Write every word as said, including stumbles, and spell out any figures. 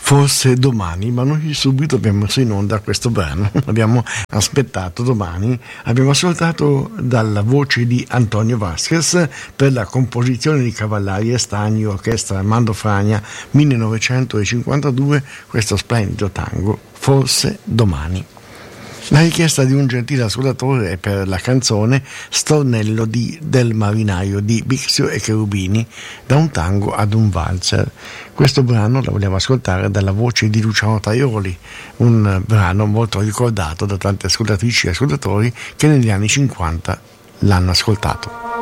Forse domani, ma noi subito abbiamo messo in onda questo brano, abbiamo aspettato domani, abbiamo ascoltato dalla voce di Antonio Vasquez per la composizione di Cavallari e Stagni, orchestra Armando Fragna, millenovecentocinquantadue, questo splendido tango, Forse domani. La richiesta di un gentile ascoltatore è per la canzone Stornello di Del marinaio di Bixio e Cherubini, da un tango ad un valzer. Questo brano lo vogliamo ascoltare dalla voce di Luciano Tajoli, un brano molto ricordato da tante ascoltatrici e ascoltatori che negli anni cinquanta l'hanno ascoltato.